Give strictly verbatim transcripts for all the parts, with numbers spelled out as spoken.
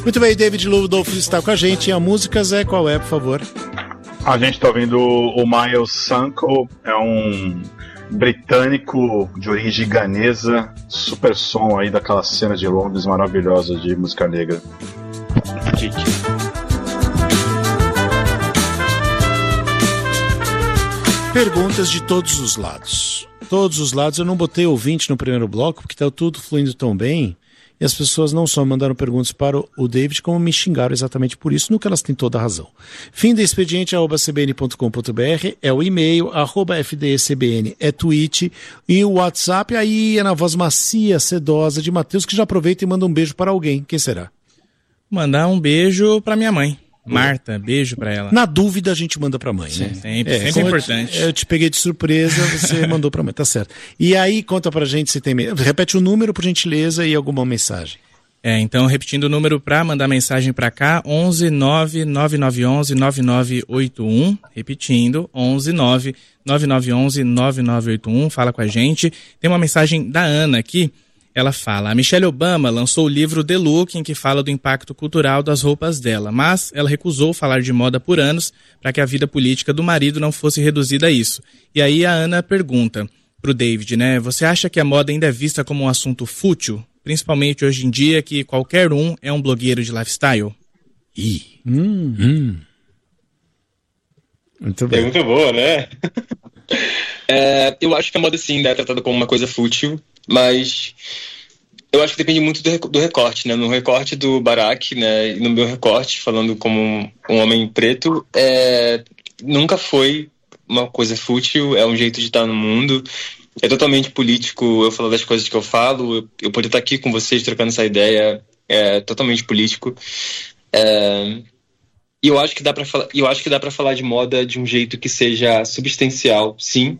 Muito bem, David Ludolf está com a gente. E a música, Zé, qual é, por favor? A gente está ouvindo o Miles Sanko, é um britânico de origem ganesa, super som aí daquela cena de Londres maravilhosa de música negra. Perguntas de todos os lados. Todos os lados. Eu não botei ouvinte no primeiro bloco, porque está tudo fluindo tão bem. E as pessoas não só mandaram perguntas para o David, como me xingaram exatamente por isso, no que elas têm toda a razão. Fim do expediente, arroba c b n ponto com ponto b r é o e-mail, arroba f d e c b n é tweet, e o WhatsApp aí é na voz macia, sedosa de Matheus, que já aproveita e manda um beijo para alguém. Quem será? Mandar um beijo para minha mãe. Marta, beijo pra ela. Na dúvida a gente manda pra mãe, Sim, né? Sempre, é, sempre importante. Eu te, eu te peguei de surpresa, você mandou pra mãe, tá certo. E aí, conta pra gente se tem... Repete o número, por gentileza, e alguma mensagem. É, então, repetindo o número pra mandar mensagem pra cá, onze nove nove nove um um nove nove oito um. Repetindo, onze nove nove nove um um nove nove oito um. Fala com a gente. Tem uma mensagem da Ana aqui. Ela fala, a Michelle Obama lançou o livro The Look, em que fala do impacto cultural das roupas dela, mas ela recusou falar de moda por anos para que a vida política do marido não fosse reduzida a isso. E aí a Ana pergunta pro David, né, você acha que a moda ainda é vista como um assunto fútil, principalmente hoje em dia que qualquer um é um blogueiro de lifestyle? Ih, hum, hum. Muito bem. Pergunta boa, né? é, eu acho que a moda sim ainda é tratada como uma coisa fútil, mas eu acho que depende muito do, do recorte, né? No recorte do Barack, né? E no meu recorte, falando como um, um homem preto, é, nunca foi uma coisa fútil, é um jeito de estar no mundo. É totalmente político eu falar das coisas que eu falo, eu, eu poder estar aqui com vocês trocando essa ideia, é totalmente político. É, e eu acho que dá para falar, eu acho que dá para falar de moda de um jeito que seja substancial, sim.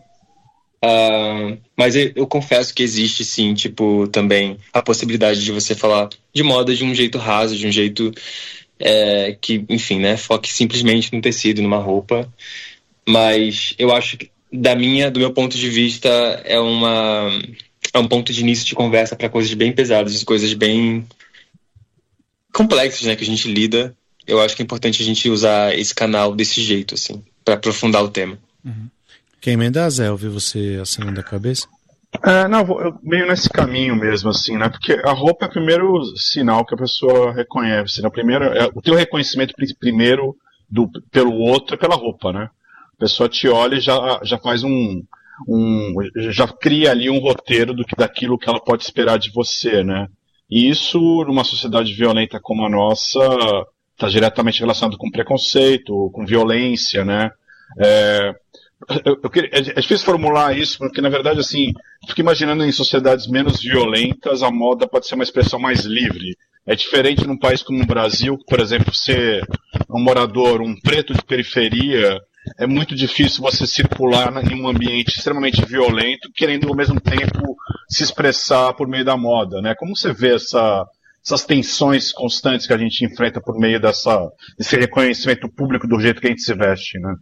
Uh, mas eu, eu confesso que existe sim, tipo, também a possibilidade de você falar de moda de um jeito raso, de um jeito é, que, enfim, né, foque simplesmente no tecido, numa roupa. Mas eu acho que da minha, do meu ponto de vista é uma é um ponto de início de conversa para coisas bem pesadas, coisas bem complexas, né, que a gente lida. Eu acho que é importante a gente usar esse canal desse jeito, assim, para aprofundar o tema. Uhum. Quem emenda, Zé, ouviu você acenando a cabeça? É, não, eu meio nesse caminho mesmo, assim, né? Porque a roupa é o primeiro sinal que a pessoa reconhece, né? Primeiro, é, o teu reconhecimento primeiro do, pelo outro é pela roupa, né? A pessoa te olha e já, já faz um, um... já cria ali um roteiro do que, daquilo que ela pode esperar de você, né? E isso, numa sociedade violenta como a nossa, está diretamente relacionado com preconceito, com violência, né? É... Eu, eu, é difícil formular isso, porque na verdade, assim, fico imaginando em sociedades menos violentas, a moda pode ser uma expressão mais livre. É diferente num país como o Brasil, por exemplo, ser um morador, um preto de periferia, é muito difícil você circular em um ambiente extremamente violento, querendo ao mesmo tempo se expressar por meio da moda, né? Como você vê essa, essas tensões constantes que a gente enfrenta por meio dessa, desse reconhecimento público do jeito que a gente se veste, né?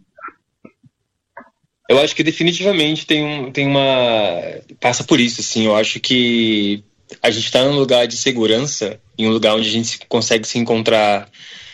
Eu acho que definitivamente tem, um, tem uma... passa por isso, assim. Eu acho que a gente está num lugar de segurança, em um lugar onde a gente consegue se encontrar...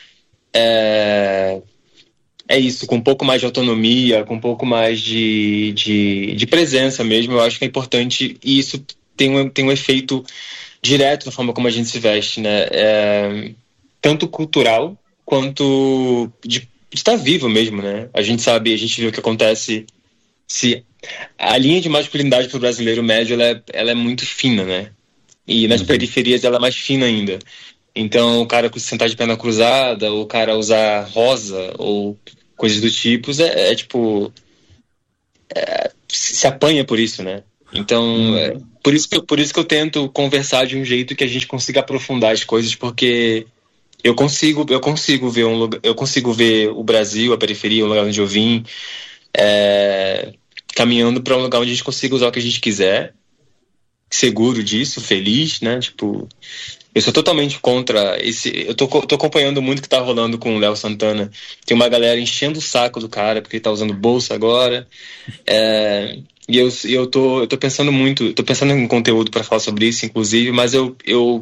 É, é isso, com um pouco mais de autonomia, com um pouco mais de, de, de presença mesmo. Eu acho que é importante, e isso tem um, tem um efeito direto na forma como a gente se veste, né? É, tanto cultural, quanto de, de estar vivo mesmo, né? A gente sabe, a gente vê o que acontece... Se a linha de masculinidade para o brasileiro médio ela é, ela é muito fina, né? E nas uhum. periferias ela é mais fina ainda. Então o cara sentar de perna cruzada, ou o cara usar rosa, ou coisas do tipo, é, é tipo... É, se apanha por isso, né? Então, uhum. é, por, isso que eu, por isso que eu tento conversar de um jeito que a gente consiga aprofundar as coisas, porque eu consigo, eu consigo ver um lugar, eu consigo ver o Brasil, a periferia, o lugar onde eu vim, é, caminhando para um lugar onde a gente consiga usar o que a gente quiser, seguro disso, feliz, né? Tipo, eu sou totalmente contra esse... Eu tô, tô acompanhando muito o que tá rolando com o Léo Santana. Tem uma galera enchendo o saco do cara porque ele tá usando bolsa agora. É, e eu, eu, tô, eu tô pensando muito... Tô pensando em conteúdo para falar sobre isso, inclusive, mas eu, eu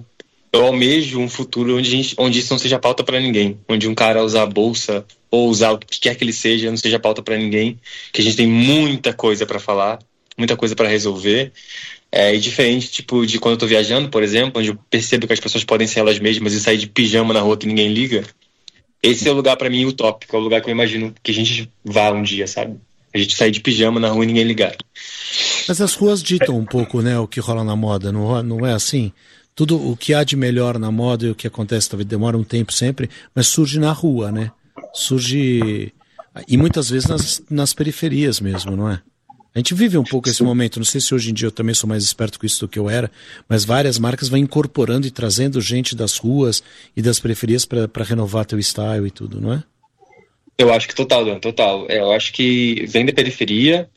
eu almejo um futuro onde, a gente, onde isso não seja pauta para ninguém, onde um cara usar a bolsa ou usar o que quer que ele seja não seja pauta para ninguém, que a gente tem muita coisa para falar, muita coisa para resolver. É, e diferente tipo, de quando eu tô viajando, por exemplo, onde eu percebo que as pessoas podem ser elas mesmas e sair de pijama na rua que ninguém liga. Esse é o lugar para mim utópico, é o lugar que eu imagino que a gente vá um dia, sabe? A gente sair de pijama na rua e ninguém ligar. Mas as ruas ditam um pouco, né, o que rola na moda, não, não é assim? Tudo o que há de melhor na moda e o que acontece, talvez demora um tempo sempre, mas surge na rua, né? Surge, e muitas vezes nas, nas periferias mesmo, não é? A gente vive um pouco esse momento, não sei se hoje em dia eu também sou mais esperto com isso do que eu era, mas várias marcas vão incorporando e trazendo gente das ruas e das periferias para renovar teu style e tudo, não é? Eu acho que total, Dan, total. Eu acho que vem da periferia,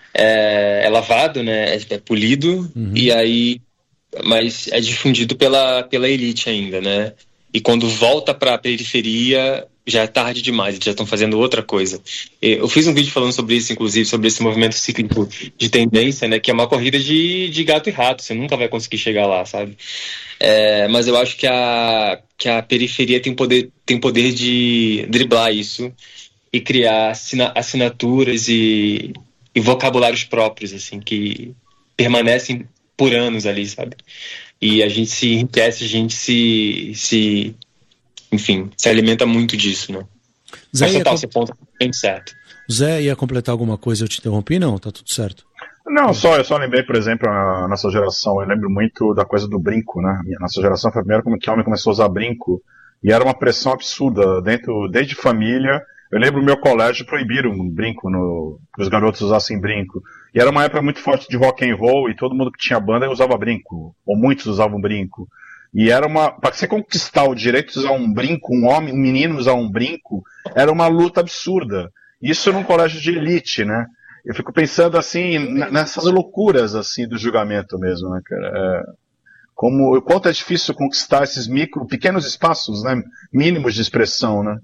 é, é lavado, né? É, é polido, uhum. E aí, mas é difundido pela, pela elite ainda, né? E quando volta para a periferia, já é tarde demais, já estão fazendo outra coisa. Eu fiz um vídeo falando sobre isso, inclusive, sobre esse movimento cíclico de tendência, né? Que é uma corrida de, de gato e rato, você nunca vai conseguir chegar lá, sabe? É, mas eu acho que a, que a periferia tem poder, tem poder de driblar isso e criar assina, assinaturas e, e vocabulários próprios, assim, que permanecem por anos ali, sabe? E a gente se enriquece, a gente se, se enfim, se alimenta muito disso, né? Zé, mas total, com... esse ponto é bem certo. Zé, ia completar alguma coisa, eu te interrompi? Não, tá tudo certo. Não, só, eu só lembrei, por exemplo, a nossa geração, eu lembro muito da coisa do brinco, né? A nossa geração foi a primeira que o homem começou a usar brinco, e era uma pressão absurda, dentro, desde família. Eu lembro o meu colégio proibiram um brinco, no, que os garotos usassem brinco. E era uma época muito forte de rock and roll, e todo mundo que tinha banda usava brinco, ou muitos usavam brinco. E era uma, para você conquistar o direito de usar um brinco, um homem, um menino usar um brinco, era uma luta absurda. Isso num colégio de elite, né? Eu fico pensando assim, nessas loucuras assim do julgamento mesmo, né, cara? É, como, o quanto é difícil conquistar esses micro, pequenos espaços, né, mínimos de expressão, né?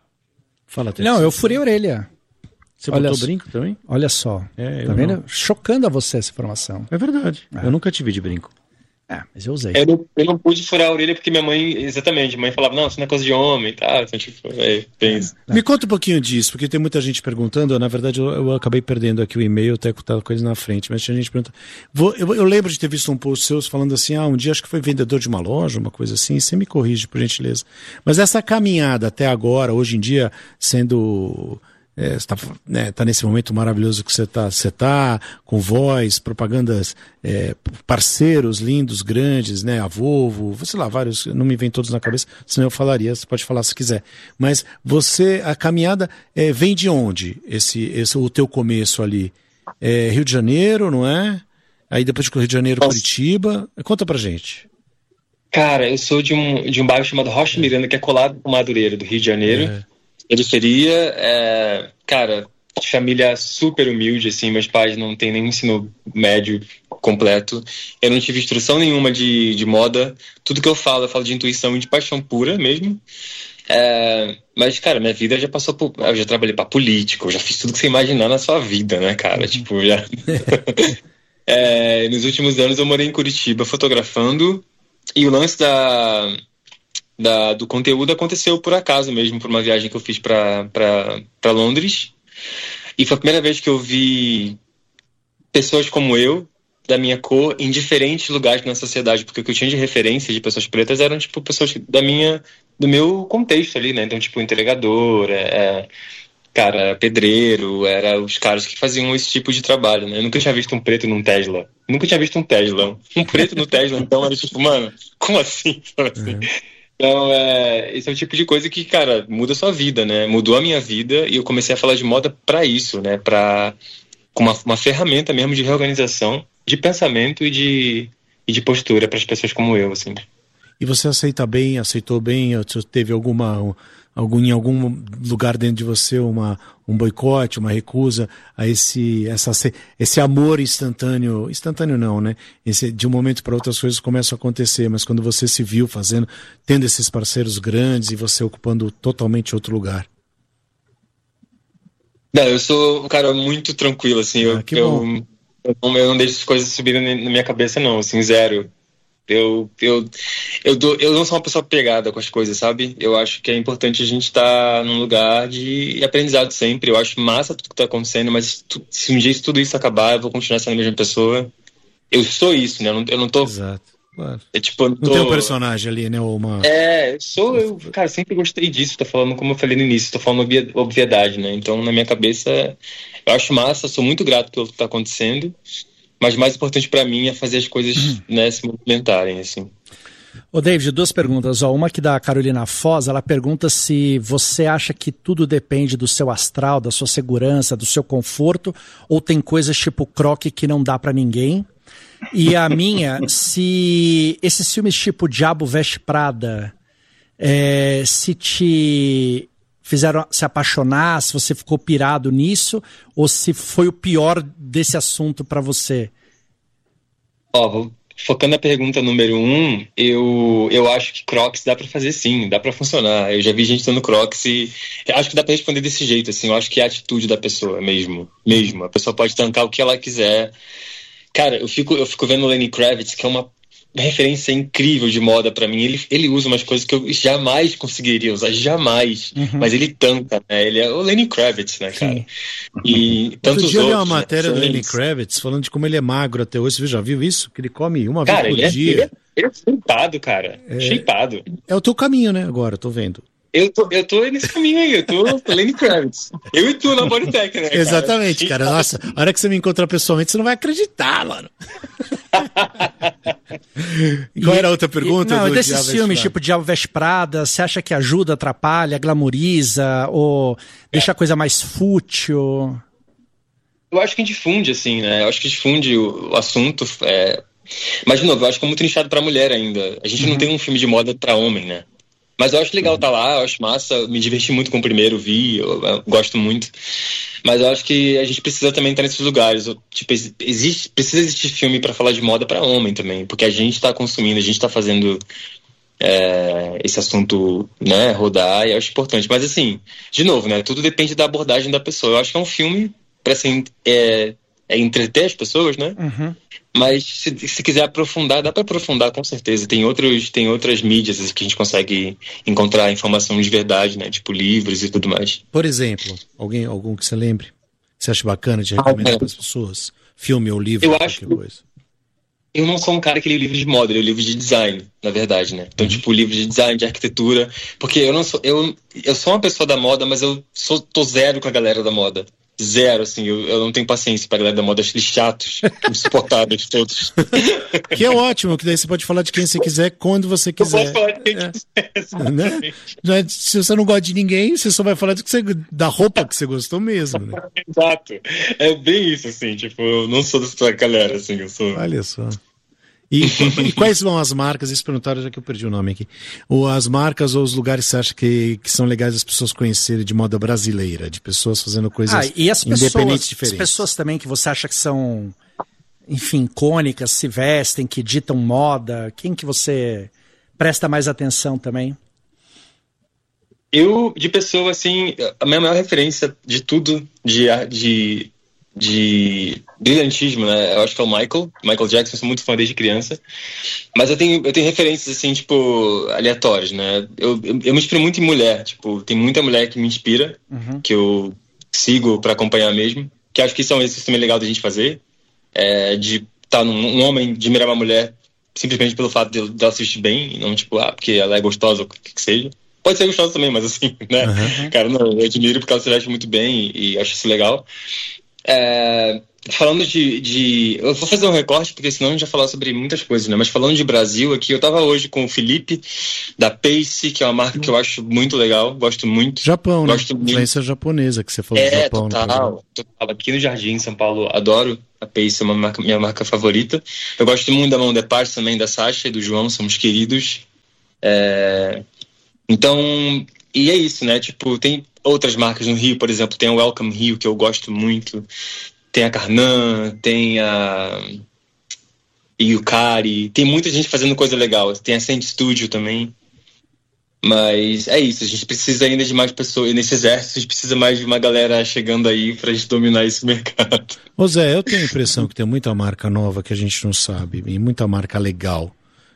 Fala, Não, eu furei a orelha. Você olha botou brinco também? Olha só. É, tá vendo? Não. Chocando a você essa informação. É verdade. É. Eu nunca tive de brinco. É, mas eu usei. Eu não, eu não pude furar a orelha porque minha mãe, exatamente, a mãe falava, não, isso não é coisa de homem e tal. Então, tipo, é, tem isso. Me conta um pouquinho disso, porque tem muita gente perguntando. Na verdade, eu, eu acabei perdendo aqui o e-mail, até com a coisa na frente, mas tinha gente perguntando. Vou, eu, eu lembro de ter visto um post seu falando assim, ah, um dia acho que foi vendedor de uma loja, uma coisa assim. Você me corrige, por gentileza. Mas essa caminhada até agora, hoje em dia, sendo... É, você tá, né, tá nesse momento maravilhoso que você tá, você tá com voz, propagandas, é, parceiros lindos, grandes, né, a Volvo, sei lá, vários, não me vem todos na cabeça, senão eu falaria, você pode falar se quiser. Mas você, a caminhada é, vem de onde, esse, esse, o teu começo ali? É Rio de Janeiro, não é? Aí depois de Rio de Janeiro, Nossa. Curitiba, conta pra gente. Cara, eu sou de um, de um bairro chamado Rocha Miranda, que é colado com Madureira, do Rio de Janeiro. É. Periferia, é, cara, família super humilde, assim, meus pais não têm nem ensino médio completo, eu não tive instrução nenhuma de, de moda, tudo que eu falo, eu falo de intuição e de paixão pura mesmo, é, mas, cara, minha vida já passou por, eu já trabalhei pra político, eu já fiz tudo que você imaginar na sua vida, né, cara, tipo, já... é, nos últimos anos eu morei em Curitiba fotografando, e o lance da... Da, do conteúdo aconteceu por acaso mesmo, por uma viagem que eu fiz para Londres, e foi a primeira vez que eu vi pessoas como eu, da minha cor, em diferentes lugares na sociedade, porque o que eu tinha de referência de pessoas pretas eram tipo pessoas da minha, do meu contexto ali, né? Então, tipo, entregador, é, cara, pedreiro, era os caras que faziam esse tipo de trabalho, né? Eu nunca tinha visto um preto num Tesla, nunca tinha visto um Tesla, um preto no Tesla, então era tipo, mano, como assim? Como assim? Uhum. Então, é, esse é o tipo de coisa que, cara, muda a sua vida, né? Mudou a minha vida e eu comecei a falar de moda pra isso, né? Pra, com uma, uma ferramenta mesmo de reorganização, de pensamento e de, e de postura para as pessoas como eu, assim. E você aceita bem, aceitou bem? Teve alguma, algum, em algum lugar dentro de você uma, um boicote, uma recusa a esse, essa, esse amor instantâneo, instantâneo não, né? Esse, de um momento para outro as coisas começam a acontecer, mas quando você se viu fazendo, tendo esses parceiros grandes e você ocupando totalmente outro lugar. Não, eu sou um cara muito tranquilo, assim, eu, ah, que eu, bom. eu, eu não deixo as coisas subirem na minha cabeça, não, assim, zero. Eu, eu, eu, dou, eu não sou uma pessoa pegada com as coisas, sabe? Eu acho que é importante a gente estar num lugar de aprendizado sempre. Eu acho massa tudo que tá acontecendo, mas tu, se um dia tudo isso acabar, eu vou continuar sendo a mesma pessoa. Eu sou isso, né? Eu não, eu não tô... Exato. Claro. É, tipo, eu não, tô... não tem um personagem ali, né? Uma... É, eu sou... Eu, cara, sempre gostei disso. Tô falando, como eu falei no início, tô falando obviedade, né? Então, na minha cabeça, eu acho massa, sou muito grato pelo que tá acontecendo. Mas o mais importante pra mim é fazer as coisas uhum. né, se movimentarem, assim. Ô David, duas perguntas. Ó, uma aqui da Carolina Foz, ela pergunta se você acha que tudo depende do seu astral, da sua segurança, do seu conforto, ou tem coisas tipo croque que não dá pra ninguém. E a minha, se esses filmes tipo Diabo Veste Prada, é, se te... fizeram se apaixonar, se você ficou pirado nisso, ou se foi o pior desse assunto pra você? Ó, vou, focando na pergunta número um, eu, eu acho que Crocs dá pra fazer sim, dá pra funcionar. Eu já vi gente usando Crocs e acho que dá pra responder desse jeito, assim, eu acho que é a atitude da pessoa mesmo, mesmo. A pessoa pode tancar o que ela quiser. Cara, eu fico, eu fico vendo o Lenny Kravitz, que é uma referência incrível de moda pra mim. Ele, ele usa umas coisas que eu jamais conseguiria usar, jamais. Uhum. Mas ele tanca, né? Ele é o Lenny Kravitz, né, cara? Sim. E tantos outros. Outro dia eu li uma né? matéria do Lenny Kravitz falando de como ele é magro até hoje. Você já viu isso? Que ele come uma cara, vez por ele dia. É, ele, é, ele é shapeado, cara. É... Shapeado. É o teu caminho, né? Agora, tô vendo. Eu tô, eu tô nesse caminho aí, eu tô Lenny Kravitz. Eu e tu na Bodytech, né, cara? Exatamente, cara. Nossa, a hora que você me encontrar pessoalmente, você não vai acreditar, mano. E qual era a outra pergunta? E, não, desses filmes, tipo Diabo Veste Prada, você acha que ajuda, atrapalha, glamoriza, ou deixa a coisa mais fútil? Eu acho que difunde, assim, né? Eu acho que difunde o, o assunto. É... Mas, de novo, eu acho que é muito nichado pra mulher ainda. A gente uhum. não tem um filme de moda pra homem, né? Mas eu acho legal estar tá lá, eu acho massa, me diverti muito com o primeiro, vi, eu, eu gosto muito. Mas eu acho que a gente precisa também estar nesses lugares. Tipo, existe, precisa existir filme para falar de moda para homem também, porque a gente está consumindo, a gente está fazendo é, esse assunto, né, rodar, e eu acho importante. Mas assim, de novo, né, tudo depende da abordagem da pessoa. Eu acho que é um filme para assim, é, é entreter as pessoas, né? Uhum. Mas se, se quiser aprofundar, dá para aprofundar com certeza. Tem, outros, tem outras mídias que a gente consegue encontrar informação de verdade, né? Tipo livros e tudo mais. Por exemplo, alguém, algum que você lembre? Que você acha bacana de recomendar ah, é. para as pessoas? Filme ou livro? Eu acho coisa. Eu não sou um cara que lê livro de moda, eu leio livro de design, na verdade, né? Então, uhum. tipo, livro de design, de arquitetura. Porque eu não sou. Eu, eu sou uma pessoa da moda, mas eu sou, tô zero com a galera da moda. Zero, assim, eu, eu não tenho paciência pra galera da moda, acho eles chatos, insuportáveis todos. Que é ótimo, que daí você pode falar de quem você quiser, quando você quiser. Eu posso falar de quem é. quiser, né? Se você não gosta de ninguém, você só vai falar do que você, da roupa que você gostou mesmo, né? Exato, é bem isso, assim, tipo, eu não sou dessa galera, assim, eu sou... Olha só. E, e quais são as marcas, isso perguntaram já que eu perdi o nome aqui, ou as marcas ou os lugares que você acha que, que são legais as pessoas conhecerem de moda brasileira, de pessoas fazendo coisas ah, e as independentes pessoas, diferentes. As pessoas também que você acha que são, enfim, icônicas, se vestem, que ditam moda, quem que você presta mais atenção também? Eu, de pessoa, assim, a minha maior referência de tudo, de... de... de brilhantismo, né? Eu acho que é o Michael, Michael Jackson, eu sou muito fã desde criança, mas eu tenho, eu tenho referências, assim, tipo, aleatórias, né? Eu, eu, eu me inspiro muito em mulher, tipo, tem muita mulher que me inspira, uhum. que eu sigo pra acompanhar mesmo, que acho que isso é um exercício também legal da gente fazer, é, de estar tá num um homem, de admirar uma mulher simplesmente pelo fato de, de ela se vestir bem, e não, tipo, ah, porque ela é gostosa ou o que que seja. Pode ser gostosa também, mas assim, né? Uhum. Cara, não, eu admiro porque ela se veste muito bem e, e acho isso legal. É, falando de, de... Eu vou fazer um recorte, porque senão a gente vai falar sobre muitas coisas, né? Mas falando de Brasil aqui, eu tava hoje com o Felipe, da Pace, que é uma marca que eu acho muito legal, gosto muito. Japão, gosto né? Influência japonesa, que você falou é, do Japão. Total, total. Aqui no Jardim, em São Paulo, adoro a Pace, é uma marca, minha marca favorita. Eu gosto muito da Mão de Paz também, da Sasha e do João, somos queridos. É... Então, e é isso, né? Tipo, tem outras marcas no Rio, por exemplo, tem a Welcome Rio, que eu gosto muito, tem a Carnan, tem a Yukari, tem muita gente fazendo coisa legal, tem a Saint Studio também, mas é isso, a gente precisa ainda de mais pessoas, nesse exército a gente precisa mais de uma galera chegando aí pra gente dominar esse mercado. Ô Zé, eu tenho a impressão que tem muita marca nova que a gente não sabe, e muita marca legal.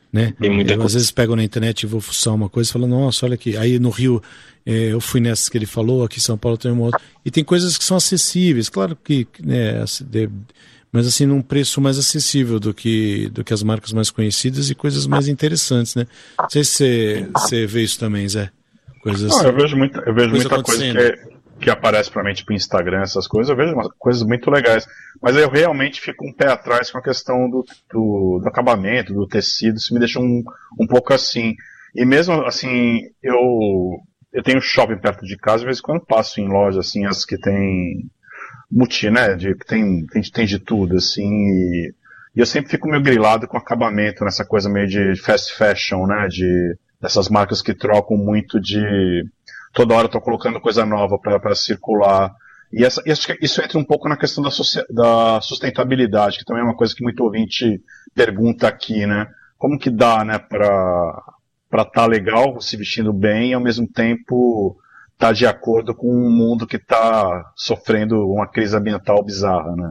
Né? Tem muita eu, coisa. Às vezes pego na internet e vou fuçar uma coisa e falo, nossa, olha aqui. Aí no Rio, é, eu fui nessas que ele falou, aqui em São Paulo tem uma outra. E tem coisas que são acessíveis, claro que, né, mas assim, num preço mais acessível do que, do que as marcas mais conhecidas e coisas mais interessantes, né? Não sei se você, você vê isso também, Zé. Coisas, Não, eu vejo muita, eu vejo coisa muita coisa que, é, que aparece pra mim, tipo Instagram, essas coisas, eu vejo umas coisas muito legais. Mas eu realmente fico um pé atrás com a questão do, do, do acabamento, do tecido, isso me deixa um, um pouco assim. E mesmo assim, eu, eu tenho shopping perto de casa, de vez em quando passo em lojas assim, as que tem multi, né, de, que tem, tem, tem de tudo, assim, e, e eu sempre fico meio grilado com acabamento, nessa coisa meio de fast fashion, né, de, dessas marcas que trocam muito de, toda hora tô colocando coisa nova para circular, e essa, isso entra um pouco na questão da, da sustentabilidade, que também é uma coisa que muito ouvinte pergunta aqui, né, como que dá, né, para para estar legal, se vestindo bem, e ao mesmo tempo tá de acordo com um mundo que está sofrendo uma crise ambiental bizarra, né?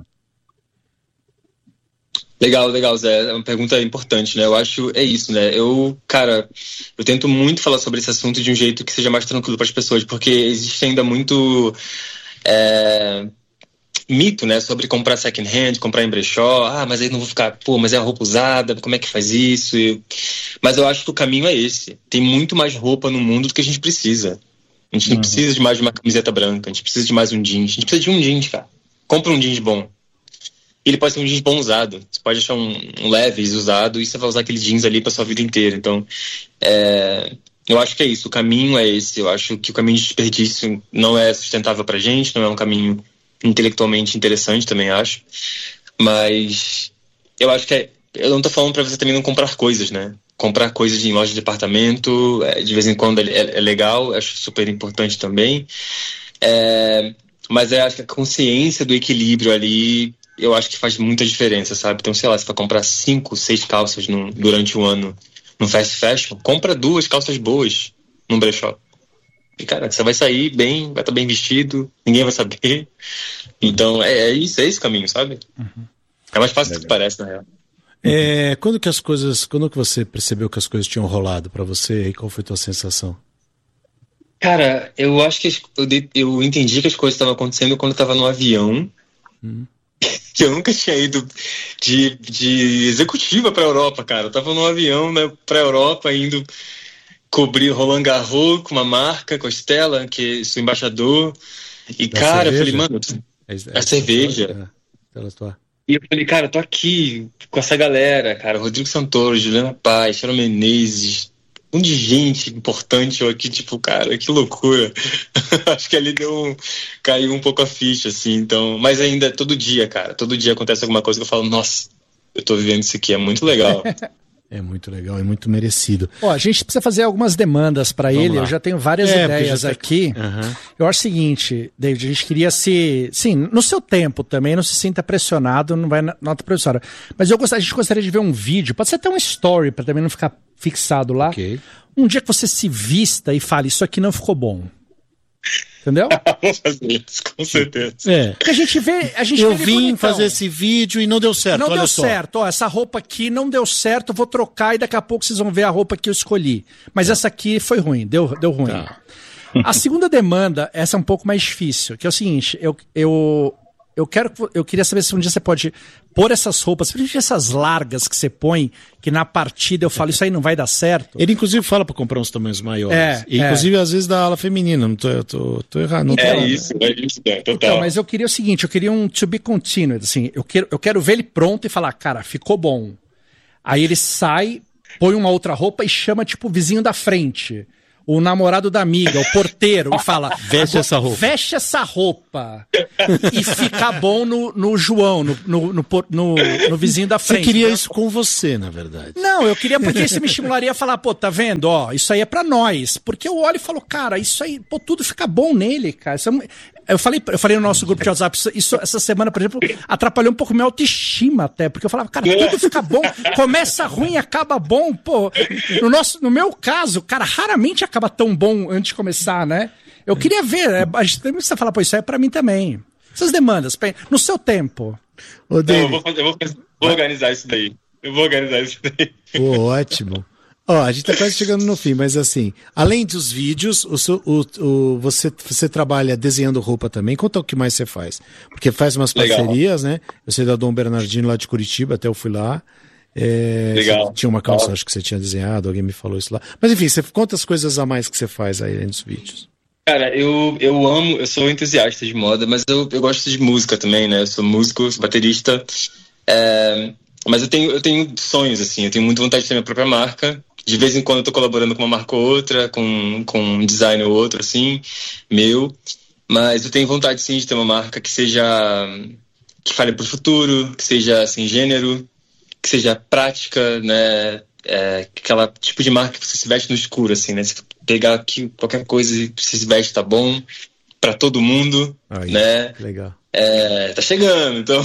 Legal, legal, Zé. É uma pergunta importante, né? Eu acho é isso, né? Eu, cara, eu tento muito falar sobre esse assunto de um jeito que seja mais tranquilo para as pessoas, porque existe ainda muito é, mito, né? Sobre comprar second hand, comprar em brechó. Ah, mas aí não vou ficar, pô, mas é a roupa usada, como é que faz isso? Eu... Mas eu acho que o caminho é esse. Tem muito mais roupa no mundo do que a gente precisa. A gente não uhum. precisa de mais de uma camiseta branca, a gente precisa de mais um jeans. A gente precisa de um jeans, cara. Compra um jeans bom. Ele pode ser um jeans bom usado. Você pode achar um, um Levi's usado e você vai usar aquele jeans ali pra sua vida inteira. Então, é, eu acho que é isso. O caminho é esse. Eu acho que o caminho de desperdício não é sustentável pra gente, não é um caminho intelectualmente interessante, também acho. Mas eu acho que é... Eu não tô falando pra você também não comprar coisas, né? Comprar coisas em loja de departamento, de vez em quando é, é legal, acho super importante também. É, mas eu acho que a consciência do equilíbrio ali, eu acho que faz muita diferença, sabe? Então, sei lá, se for comprar cinco, seis calças no, durante o ano no fast fashion, compra duas calças boas num brechó. E, cara, você vai sair bem, vai estar bem vestido, ninguém vai saber. Então, é, é isso, é esse o caminho, sabe? Uhum. É mais fácil do que parece, na real. É, quando que as coisas, quando que você percebeu que as coisas tinham rolado pra você e qual foi a tua sensação? Cara, eu acho que eu, de, eu entendi que as coisas estavam acontecendo quando eu tava no avião, hum. que eu nunca tinha ido de, de executiva pra Europa, cara. Eu tava no avião, né, pra Europa, indo cobrir Roland Garros com uma marca, com a Stella, que sou embaixador. E, da cara, cerveja? Eu falei, mano, é, é a cerveja. É, E eu falei, cara, eu tô aqui com essa galera, cara, Rodrigo Santoro, Juliana Paz, Sharon Menezes, um monte de gente importante eu aqui, tipo, cara, que loucura. Acho que ali deu um, caiu um pouco a ficha, assim, então, mas ainda todo dia, cara, todo dia acontece alguma coisa que eu falo, nossa, eu tô vivendo isso aqui, é muito legal. É muito legal, é muito merecido. Ó, a gente precisa fazer algumas demandas para ele, lá. Eu já tenho várias é, ideias tá... aqui. Uhum. Eu acho o seguinte, David, a gente queria se... Sim, no seu tempo também, não se sinta pressionado, não vai nota professora. Mas eu gostaria, a gente gostaria de ver um vídeo, pode ser até um story, para também não ficar fixado lá. Okay. Um dia que você se vista e fale, isso aqui não ficou bom. Entendeu? Vamos fazer isso, com certeza. É. Porque a gente vê. A gente eu vê vim bonitão. fazer esse vídeo e não deu certo. Não olha deu só. certo. Ó, essa roupa aqui não deu certo, vou trocar e daqui a pouco vocês vão ver a roupa que eu escolhi. Mas tá. Essa aqui foi ruim, deu, deu ruim. Tá. A segunda demanda, essa é um pouco mais difícil, que é o seguinte: eu. eu Eu, quero, eu queria saber se um dia você pode pôr essas roupas, principalmente essas largas que você põe, que na partida eu falo, isso aí não vai dar certo. Ele inclusive fala para comprar uns tamanhos maiores. É, e, inclusive é. Às vezes da ala feminina, não tô, eu tô, tô errado. Não tô é errado, isso, né? é isso, é total. Então, mas eu queria o seguinte, eu queria um to be continued, assim, eu quero, eu quero ver ele pronto e falar, cara, ficou bom. Aí ele sai, põe uma outra roupa e chama tipo o vizinho da frente. O namorado da amiga, o porteiro, e fala, veste essa roupa. Veste essa roupa. E fica bom no, no João, no, no, no, no, no vizinho da frente. Você queria né? isso com você, na verdade. Não, eu queria porque isso me estimularia a falar, pô, tá vendo? Ó, isso aí é pra nós. Porque eu olho e falo, cara, isso aí, pô, tudo fica bom nele, cara. Isso é... Eu falei, eu falei no nosso grupo de WhatsApp, isso, isso essa semana, por exemplo, atrapalhou um pouco minha autoestima até, porque eu falava, cara, tudo fica bom, começa ruim, acaba bom, pô. No, nosso, no meu caso, cara, raramente acaba tão bom antes de começar, né? Eu queria ver, é, a gente precisa falar, pô, isso aí é pra mim também. Essas demandas, no seu tempo. Ô, Não, eu vou, fazer, eu vou, fazer, vou organizar isso daí. Eu vou organizar isso daí. Pô, ótimo. Ó, a gente tá quase chegando no fim, mas assim, além dos vídeos, o, seu, o, o, você, você trabalha desenhando roupa também. Conta o que mais você faz. Porque faz umas Legal. parcerias, né? Eu sei da Dom Bernardino lá de Curitiba, até eu fui lá. É, Legal. tinha uma calça, Legal. acho que você tinha desenhado, alguém me falou isso lá. Mas enfim, você conta as coisas a mais que você faz aí nos vídeos. Cara, eu, eu amo, eu sou entusiasta de moda, mas eu, eu gosto de música também, né? Eu sou músico, sou baterista. É, mas eu tenho, eu tenho sonhos, assim, eu tenho muita vontade de ter minha própria marca. De vez em quando eu tô colaborando com uma marca ou outra, com, com um design ou outro, assim, meu. Mas eu tenho vontade, sim, de ter uma marca que seja... que fale pro futuro, que seja sem gênero, que seja prática, né? É, aquela tipo de marca que você se veste no escuro, assim, né? Se pegar aqui qualquer coisa e você se veste, tá bom pra todo mundo, Aí, né? Legal. É, tá chegando, então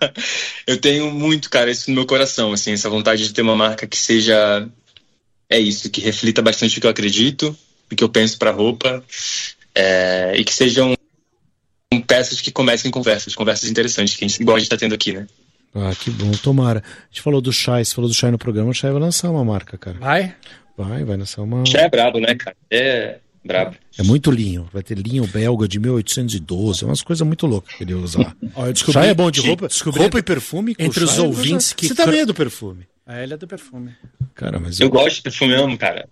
eu tenho muito, cara, isso no meu coração, assim, essa vontade de ter uma marca que seja, é isso, que reflita bastante o que eu acredito, o que eu penso pra roupa, é, e que sejam peças que comecem conversas, conversas interessantes, que a gente gosta de estar tendo aqui, né? Ah, que bom, tomara. A gente falou do Shai, você falou do Shai no programa, o Shai vai lançar uma marca, cara. Vai? Vai, vai lançar uma... Já é brabo, né, cara? É brabo. É muito linho, vai ter linho belga de mil oitocentos e doze, umas coisas muito loucas que ele usa lá. Ó, eu descobri, Shai é bom de roupa, descobri roupa e perfume. com entre os Shai, ouvintes você, que Você também cro- é do perfume. É, ele é do perfume. Cara, mas Eu gosto de perfume, amo, cara.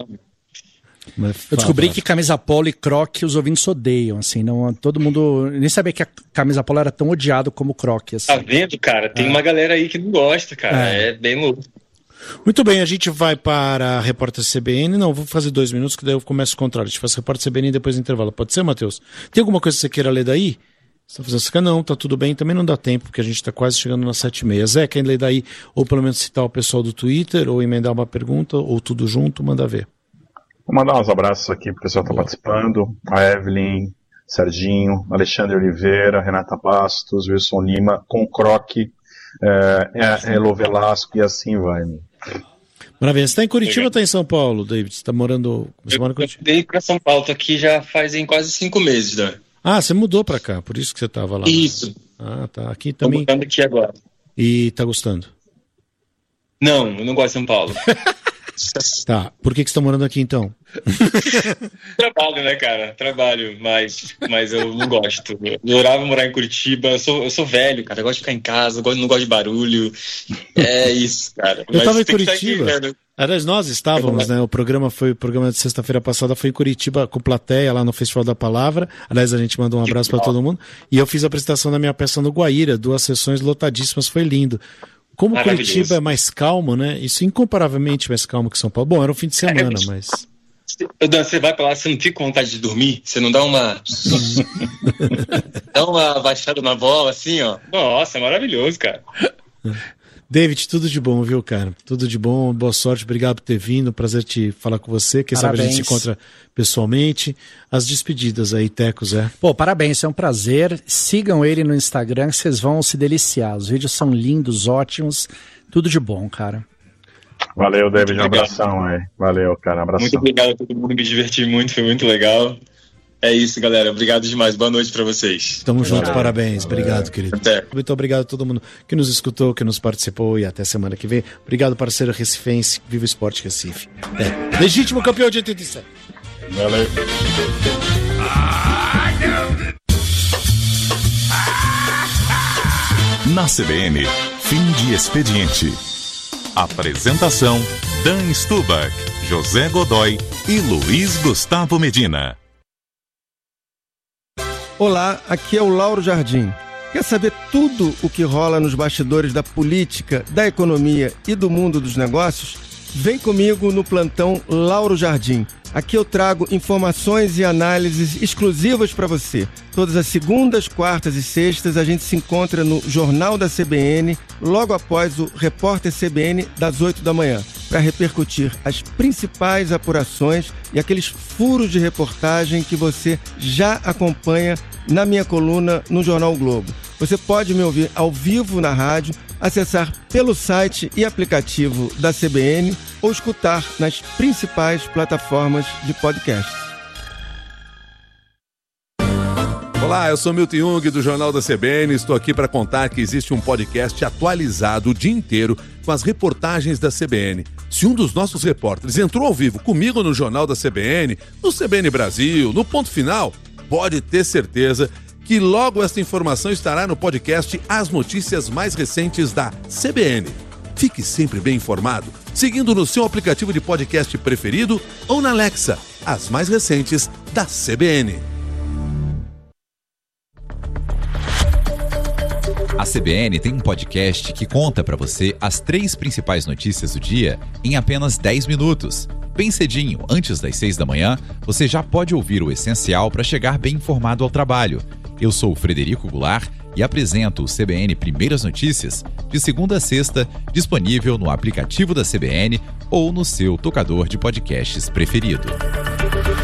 mas Eu descobri fala. que camisa polo e croque os ouvintes odeiam, assim, não, todo mundo nem sabia que a camisa polo era tão odiado como o croque, assim. Tá vendo, cara? Tem uma galera aí que não gosta, cara. É. É, bem louco. Muito bem, a gente vai para a repórter C B N. Não, vou fazer dois minutos, que daí eu começo o contrário. A gente faz repórter C B N e depois intervalo. Pode ser, Matheus? Tem alguma coisa que você queira ler daí? Você tá fazendo isso? Não, tá tudo bem. Também não dá tempo, porque a gente tá quase chegando nas sete e meia. Zé, quer ler daí? Ou pelo menos citar o pessoal do Twitter, ou emendar uma pergunta, ou tudo junto, manda ver. Vou mandar uns abraços aqui pro pessoal que tá participando. A Evelyn, Serginho, Alexandre Oliveira, Renata Bastos, Wilson Lima, Concroque, é, Elo Velasco e assim vai. Né? Maravilha. Você tá em Curitiba ou tá em São Paulo, David? Você tá morando... Você Eu, mora em eu Curitiba? mudei pra São Paulo, tô aqui já fazem quase cinco meses, né? Ah, você mudou pra cá, por isso que você tava lá. Isso. Ah, tá. Aqui Tô também. mudando aqui agora. E tá gostando? Não, eu não gosto de São Paulo. Tá. Por que, que você tá morando aqui então? Trabalho, né, cara? Trabalho, mas, mas eu não gosto. Eu adorava morar em Curitiba. Eu sou, eu sou velho, cara. Eu gosto de ficar em casa, eu gosto- não gosto de barulho. É isso, cara. Eu tava em tem que estar aqui, Curitiba. né? Aliás, nós estávamos, né? O programa foi o programa de sexta-feira passada, foi em Curitiba com plateia lá no Festival da Palavra. Aliás, a gente mandou um abraço para todo mundo. E eu fiz a apresentação da minha peça no Guaíra, duas sessões lotadíssimas, foi lindo. Como Maravilhoso. Curitiba é mais calmo, né? Isso incomparavelmente mais calmo que São Paulo. Bom, era um fim de semana, É, mas. Dan, você vai pra lá, você não fica com vontade de dormir? Você não dá uma. dá uma baixada na bola, assim, ó. Nossa, é maravilhoso, cara. David, tudo de bom, viu, cara? Tudo de bom, boa sorte, obrigado por ter vindo, prazer te falar com você. Quem sabe a gente se Parabéns. encontra pessoalmente. As despedidas aí, Teco, Zé. Pô, parabéns, é um prazer. Sigam ele no Instagram, que vocês vão se deliciar. Os vídeos são lindos, ótimos, tudo de bom, cara. Valeu, David, um Muito legal. abração aí. Valeu, cara, um abração. Muito obrigado a todo mundo, me diverti muito, foi muito legal. É isso, galera. Obrigado demais. Boa noite pra vocês. Tamo junto, parabéns. Obrigado, querido. Até. Muito obrigado a todo mundo que nos escutou, que nos participou e até semana que vem. Obrigado, parceiro recifense. Viva o Esporte Recife. É. Legítimo campeão de oitenta e sete. Valeu. Na C B N, fim de expediente. Apresentação: Dan Stubach, José Godoy e Luiz Gustavo Medina. Olá, aqui é o Lauro Jardim. Quer saber tudo o que rola nos bastidores da política, da economia e do mundo dos negócios? Vem comigo no plantão Lauro Jardim. Aqui eu trago informações e análises exclusivas para você. Todas as segundas, quartas e sextas a gente se encontra no Jornal da C B N, logo após o Repórter C B N das oito da manhã, para repercutir as principais apurações e aqueles furos de reportagem que você já acompanha na minha coluna no Jornal Globo. Você pode me ouvir ao vivo na rádio, acessar pelo site e aplicativo da C B N ou escutar nas principais plataformas de podcast. Olá, eu sou Milton Jung do Jornal da C B N. Estou aqui para contar que existe um podcast atualizado o dia inteiro com as reportagens da C B N. Se um dos nossos repórteres entrou ao vivo comigo no Jornal da C B N, no C B N Brasil, no Ponto Final, pode ter certeza que logo esta informação estará no podcast As Notícias Mais Recentes da C B N. Fique sempre bem informado, seguindo no seu aplicativo de podcast preferido ou na Alexa, as mais recentes da C B N. A C B N tem um podcast que conta para você as três principais notícias do dia em apenas dez minutos. Bem cedinho, antes das seis da manhã, você já pode ouvir o essencial para chegar bem informado ao trabalho. Eu sou o Frederico Goulart e apresento o C B N Primeiras Notícias, de segunda a sexta, disponível no aplicativo da C B N ou no seu tocador de podcasts preferido.